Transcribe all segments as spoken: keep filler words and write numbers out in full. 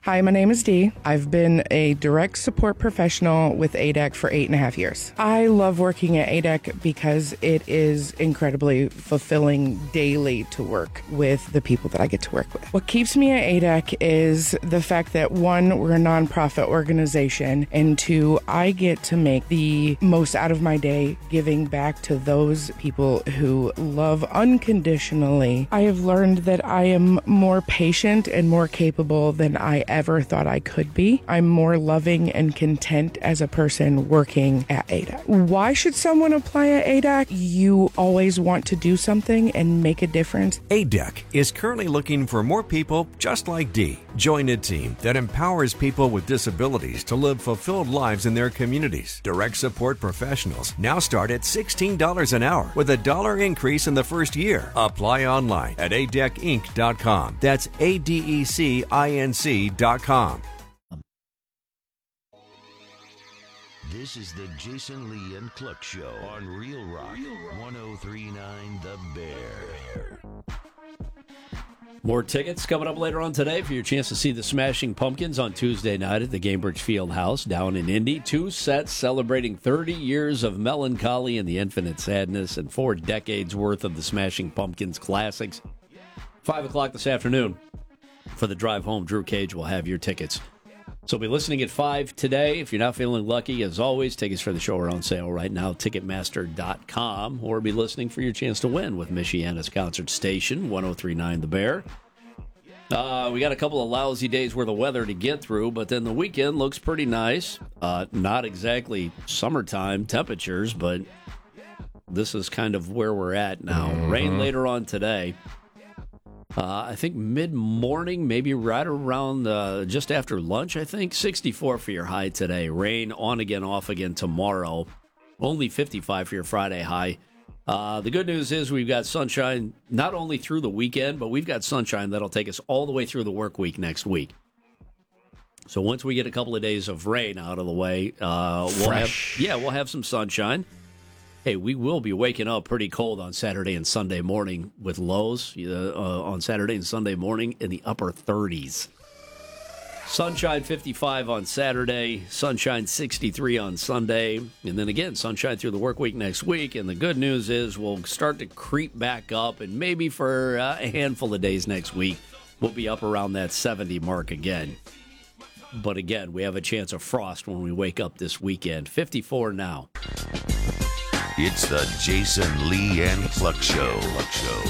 Hi, my name is Dee. I've been a direct support professional with A D E C for eight and a half years. I love working at A D E C because it is incredibly fulfilling daily to work with the people that I get to work with. What keeps me at A D E C is the fact that, one, we're a nonprofit organization, and two, I get to make the most out of my day giving back to those people who love unconditionally. I have learned that I am more patient and more capable than I ever thought I could be. I'm more loving and content as a person working at A D E C. Why should someone apply at A D E C? You always want to do something and make a difference. A D E C is currently looking for more people just like Dee. Join a team that empowers people with disabilities to live fulfilled lives in their communities. Direct support professionals now start at sixteen dollars an hour with a dollar increase in the first year. Apply online at A D E C inc dot com. That's A D E C I N C dot com. This is the Jason Lee and Cluck Show on Real Rock, one oh three point nine The Bear. More tickets coming up later on today for your chance to see the Smashing Pumpkins on Tuesday night at the Gainbridge Fieldhouse down in Indy. Two sets celebrating thirty years of melancholy and the infinite sadness and four decades worth of the Smashing Pumpkins classics. Five o'clock this afternoon for the drive home. Drew Cage will have your tickets. So be listening at five today. If you're not feeling lucky, as always, tickets for the show are on sale right now, Ticketmaster dot com, or be listening for your chance to win with Michiana's concert station, one oh three point nine The Bear. Uh, we got a couple of lousy days worth of weather to get through, but then the weekend looks pretty nice. Uh, not exactly summertime temperatures, but this is kind of where we're at now. Mm-hmm. Rain later on today. Uh, I think mid-morning, maybe right around uh, just after lunch, I think. sixty-four for your high today. Rain on again, off again tomorrow. Only fifty-five for your Friday high. Uh, the good news is we've got sunshine not only through the weekend, but we've got sunshine that'll take us all the way through the work week next week. So once we get a couple of days of rain out of the way, uh, we'll have, yeah, we'll have some sunshine. Hey, we will be waking up pretty cold on Saturday and Sunday morning with lows uh, uh, on Saturday and Sunday morning in the upper thirties. Sunshine fifty-five on Saturday, sunshine sixty-three on Sunday, and then again, sunshine through the work week next week. And the good news is we'll start to creep back up, and maybe for uh, a handful of days next week, we'll be up around that seventy mark again. But again, we have a chance of frost when we wake up this weekend. fifty-four now. It's the Jason Lee and Cluck Show. Cluck Show.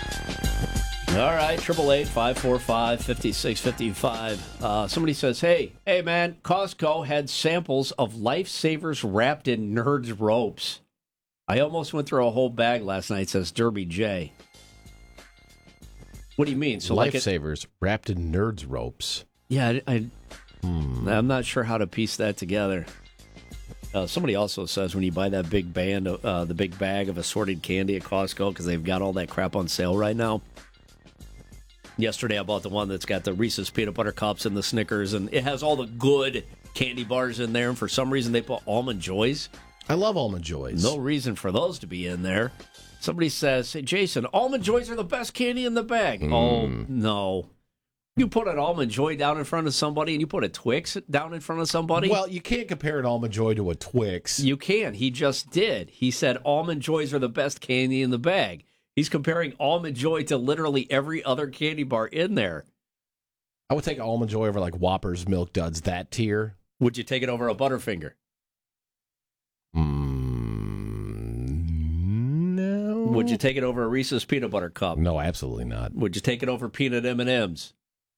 All right, triple eight five four five five six five five. Uh, somebody says, "Hey, hey, man, Costco had samples of Lifesavers wrapped in Nerds ropes. I almost went through a whole bag last night." Says Derby J. What do you mean? So Lifesavers like wrapped in Nerds ropes. Yeah, I, I hmm. I'm not sure how to piece that together. Uh, somebody also says when you buy that big band, uh, the big bag of assorted candy at Costco, because they've got all that crap on sale right now. Yesterday I bought the one that's got the Reese's Peanut Butter Cups and the Snickers, and it has all the good candy bars in there, and for some reason they put Almond Joys. I love Almond Joys. No reason for those to be in there. Somebody says, "Hey, Jason, Almond Joys are the best candy in the bag." Mm. Oh, no. You put an Almond Joy down in front of somebody and you put a Twix down in front of somebody? Well, you can't compare an Almond Joy to a Twix. You can. He just did. He said Almond Joys are the best candy in the bag. He's comparing Almond Joy to literally every other candy bar in there. I would take Almond Joy over like Whoppers, Milk Duds, that tier. Would you take it over a Butterfinger? Mm, no. Would you take it over a Reese's Peanut Butter Cup? No, absolutely not. Would you take it over peanut M and M's?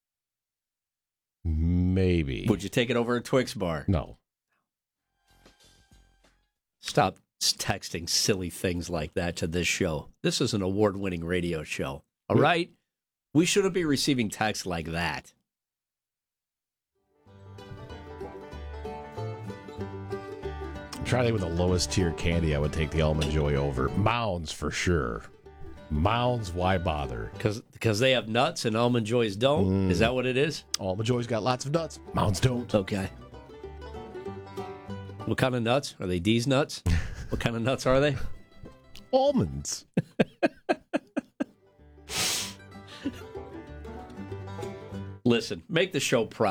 Maybe. Would you take it over a Twix bar? No. Stop texting silly things like that to this show. This is an award-winning radio show. All yeah. right? We shouldn't be receiving texts like that. Try to with the lowest tier candy, I would take the Almond Joy over. Mounds for sure. Mounds, why bother? Because because they have nuts and Almond Joys don't? Mm. Is that what it is? Almond Joys got lots of nuts. Mounds don't. Okay. What kind of nuts? Are they D's nuts? What kind of nuts are they? Almonds. Listen, make the show proud.